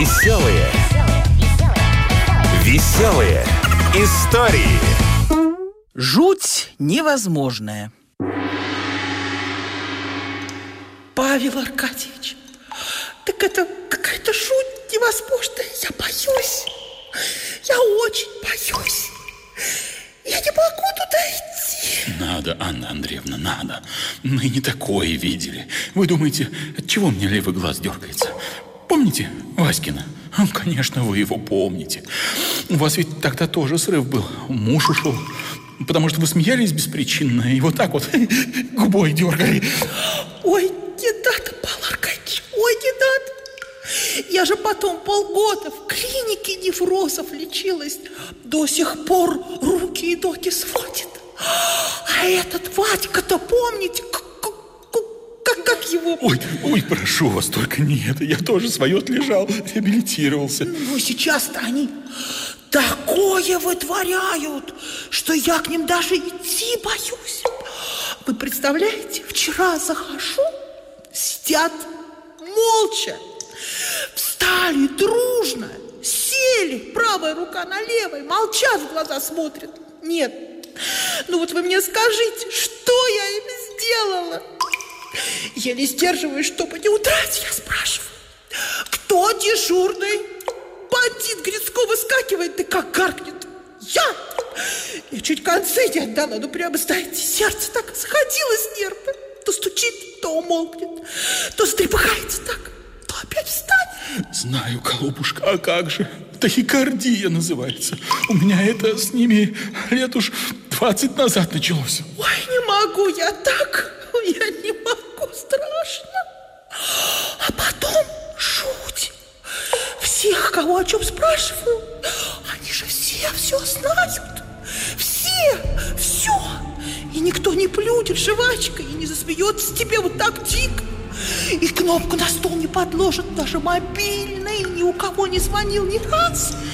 Веселые истории. Жуть невозможная. Павел Аркадьевич, так это какая-то жуть невозможная. Я боюсь. Я очень боюсь. Я не могу туда идти. Надо, Анна Андреевна, надо. Мы не такое видели. Вы думаете, от чего мне левый глаз дергается? Помните Васькина? Конечно, вы его помните. У вас ведь тогда тоже срыв был. Муж ушел. Потому что вы смеялись беспричинно и вот так вот губой дергали. Ой, не надо, Павел Аркадьевич, ой, не надо. Я же потом полгода в клинике неврозов лечилась. До сих пор руки и ноги сводит. А этот Вадька-то, помните, как его? Ой, прошу вас, только не это. Я тоже свое отлежал, реабилитировался. Ну, сейчас-то они такое вытворяют, что я к ним даже идти боюсь. Вы представляете, вчера захожу, сидят молча, встали дружно, сели, правая рука на левой, молчат, в глаза смотрят. Нет, ну вот вы мне скажите, что я им сделала? Еле сдерживаюсь, чтобы не удрать, я спрашиваю. Кто дежурный? Бандит Грицко выскакивает, да как гаркнет. Я чуть концы не отдала, ну прямо, знаете, сердце так сходило с нервы. То стучит, то умолкнет, то стрепыхается так, то опять встанет. Знаю, голубушка, а как же? Тахикардия называется. У меня это с ними лет уж 20 назад началось. Ой, не могу я так, я не могу, страшно. А потом жуть. Всех, кого о чем спрашиваю, они же все знают. Все. И никто не плюнет жвачкой и не засмеется тебе вот так дико. И кнопку на стол не подложит, даже мобильный, ни у кого не звонил ни разу.